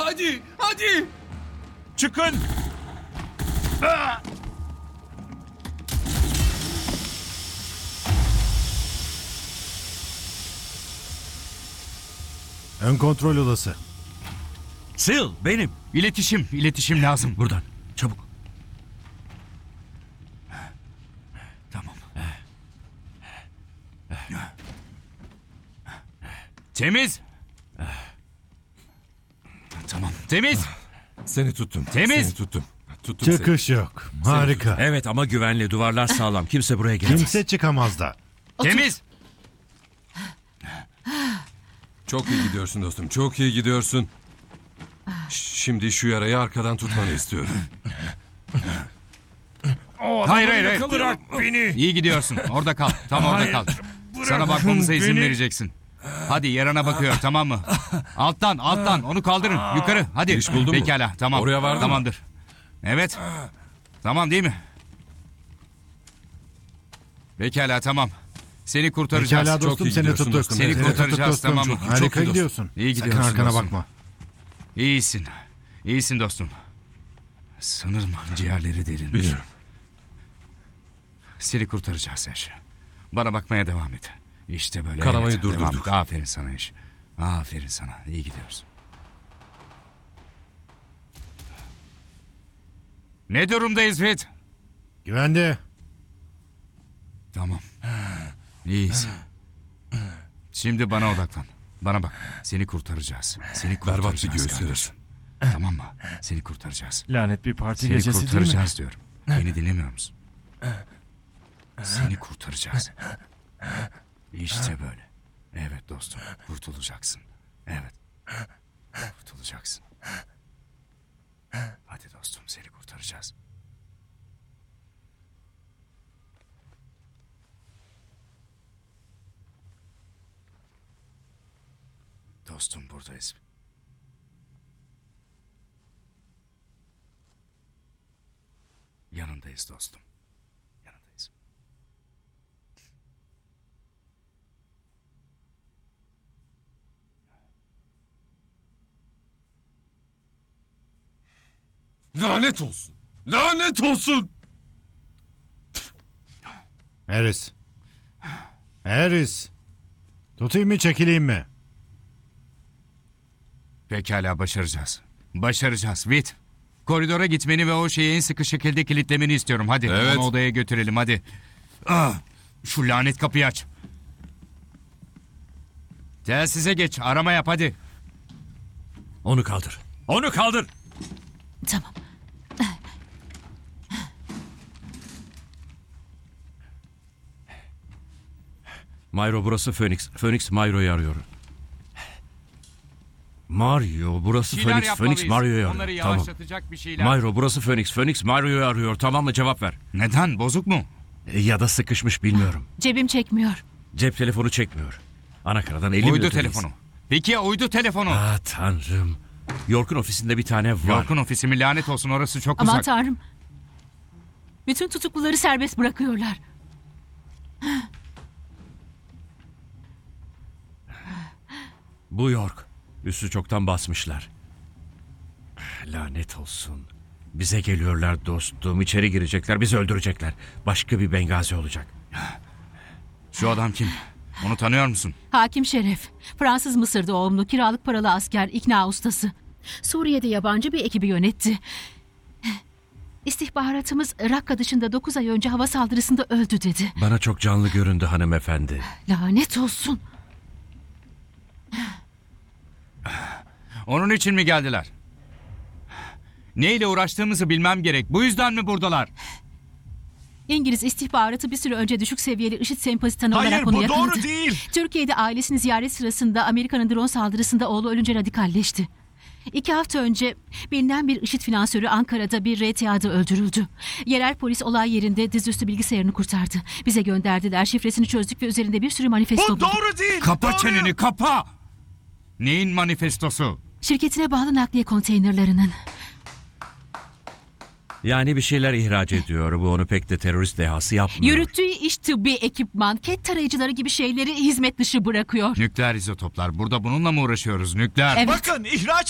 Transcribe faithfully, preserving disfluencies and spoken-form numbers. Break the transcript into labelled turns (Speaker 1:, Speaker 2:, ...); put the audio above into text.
Speaker 1: Hadi, hadi.
Speaker 2: Çıkın!
Speaker 3: Ön kontrol odası.
Speaker 2: Sil, benim.
Speaker 1: İletişim, iletişim lazım.
Speaker 2: Buradan, çabuk.
Speaker 1: Tamam. Temiz. Tamam, temiz.
Speaker 4: Seni tuttum.
Speaker 1: Temiz.
Speaker 4: Seni tuttum. Tuttum seni.
Speaker 3: Çıkış yok. Harika.
Speaker 2: Evet ama güvenli, duvarlar sağlam. Kimse buraya gelemez.
Speaker 3: Kimse çıkamaz da.
Speaker 1: Temiz.
Speaker 4: Çok iyi gidiyorsun dostum. Çok iyi gidiyorsun. Ş- Şimdi şu yarayı arkadan tutmanı istiyorum.
Speaker 1: Hayır, hayır, hayır.
Speaker 2: Bırak beni.
Speaker 1: İyi gidiyorsun. Orada kal. Tam orada kal. Sana bakmamıza izin vereceksin. Hadi yarana bakıyor, tamam mı? Alttan, alttan. Onu kaldırın. Yukarı. Hadi.
Speaker 4: İş buldun mu?
Speaker 1: Pekala, tamam.
Speaker 4: Oraya vardın mı?
Speaker 1: Tamamdır. Evet. Tamam değil mi? Pekala, tamam. Seni kurtaracağız.
Speaker 3: Pekala dostum,
Speaker 4: iyi
Speaker 3: seni
Speaker 4: gidiyorsun
Speaker 3: tuttuk.
Speaker 4: dostum.
Speaker 1: Seni
Speaker 3: Seni
Speaker 1: kurtaracağız,
Speaker 3: tuttuk dostum.
Speaker 1: tamam mı?
Speaker 3: Harika
Speaker 4: Çok iyi dostum.
Speaker 3: gidiyorsun.
Speaker 1: İyi
Speaker 3: Sakın
Speaker 1: gidiyorsun
Speaker 3: arkana
Speaker 1: dostum.
Speaker 3: bakma.
Speaker 1: İyisin. İyisin dostum. Sanırım ciğerleri derin.
Speaker 4: Biliyorum.
Speaker 1: Seni kurtaracağız Eş. Bana bakmaya devam et. İşte böyle.
Speaker 4: Kanamayı
Speaker 1: evet, devam
Speaker 4: durdurduk.
Speaker 1: et. Aferin sana Eş. Aferin sana. İyi gidiyorsun. Ne durumdayız Fit?
Speaker 3: Güvende.
Speaker 1: Tamam. İyiyiz. Şimdi bana odaklan. Bana bak. Seni kurtaracağız. Seni
Speaker 4: Berbat bir
Speaker 1: kurtaracağız
Speaker 4: göğüs
Speaker 1: kardeşim.
Speaker 4: yarası.
Speaker 1: Tamam mı? Seni kurtaracağız.
Speaker 5: Lanet bir parti
Speaker 1: Seni
Speaker 5: gecesi değil mi?
Speaker 1: kurtaracağız diyorum. Beni dinlemiyor musun? Seni kurtaracağız. İşte böyle. Evet dostum. Kurtulacaksın. Evet. Kurtulacaksın. Hadi dostum, seni kurtaracağız. Dostum, buradayız. Yanındayız dostum. Yanındayız.
Speaker 4: Lanet olsun. Lanet olsun.
Speaker 3: Harris. Harris. Tutayım mı, çekileyim mi?
Speaker 1: Pekala, başaracağız. Başaracağız. Vit. Koridora gitmeni ve o şeyi en sıkı şekilde kilitlemeni istiyorum. Hadi
Speaker 4: Evet.
Speaker 1: onu odaya götürelim hadi. Ah, şu lanet kapıyı aç. Telsize geç, arama yap hadi.
Speaker 2: Onu kaldır. Onu kaldır.
Speaker 6: Tamam.
Speaker 2: Mario, burası Phoenix. Phoenix Mario'yu arıyor. Mario, burası
Speaker 1: Bir şeyler
Speaker 2: Phoenix. Phoenix
Speaker 1: yapmalıyız.
Speaker 2: Mario'yu arıyor.
Speaker 1: Onları
Speaker 2: Tamam.
Speaker 1: yavaşlatacak bir şeyler.
Speaker 2: Mario, burası Phoenix. Phoenix Mario'yu arıyor. Tamam mı? Cevap ver.
Speaker 1: Neden? Bozuk mu?
Speaker 2: E, Ya da sıkışmış, bilmiyorum.
Speaker 6: Cebim çekmiyor.
Speaker 2: Cep telefonu çekmiyor. Anakaradan elli
Speaker 1: Uydu
Speaker 2: minutu
Speaker 1: telefonu. Peki ya uydu telefonu?
Speaker 2: Ah tanrım. York'un ofisinde bir tane var.
Speaker 1: York'un ofisi mi, lanet olsun, orası çok
Speaker 6: Aman
Speaker 1: uzak.
Speaker 6: tanrım. Bütün tutukluları serbest bırakıyorlar.
Speaker 2: Bu York. Üstü çoktan basmışlar. Lanet olsun. Bize geliyorlar dostum. İçeri girecekler. Bizi öldürecekler. Başka bir Bengazi olacak.
Speaker 1: Şu adam kim? Onu tanıyor musun?
Speaker 6: Hakim Şeref. Fransız Mısır doğumlu kiralık paralı asker, ikna ustası. Suriye'de yabancı bir ekibi yönetti. İstihbaratımız Rakka dışında dokuz ay önce hava saldırısında öldü dedi.
Speaker 2: Bana çok canlı göründü hanımefendi.
Speaker 6: Lanet olsun.
Speaker 1: Onun için mi geldiler? Neyle uğraştığımızı bilmem gerek. Bu yüzden mi buradalar?
Speaker 6: İngiliz istihbaratı bir süre önce düşük seviyeli IŞİD sempatisanı olarak
Speaker 2: Hayır,
Speaker 6: onu
Speaker 2: bu
Speaker 6: yakaladı.
Speaker 2: doğru değil.
Speaker 6: Türkiye'de ailesini ziyaret sırasında Amerika'nın drone saldırısında oğlu ölünce radikalleşti. İki hafta önce bilinen bir IŞİD finansörü Ankara'da bir R T A'da öldürüldü. Yerel polis olay yerinde dizüstü bilgisayarını kurtardı. Bize gönderdiler, şifresini çözdük ve üzerinde bir sürü manifesto bulduk.
Speaker 2: değil.
Speaker 1: Kapa çeneni, kapa! Neyin manifestosu?
Speaker 6: Şirketine bağlı nakliye konteynerlarının.
Speaker 2: Yani bir şeyler ihraç ediyor. Bu onu pek de terörist dehası yapmıyor.
Speaker 6: Yürüttüğü iş tıbbi ekipman, ket tarayıcıları gibi şeyleri hizmet dışı bırakıyor.
Speaker 1: Nükleer izotoplar. Burada bununla mı uğraşıyoruz? Nükleer.
Speaker 6: Evet.
Speaker 2: Bakın ihraç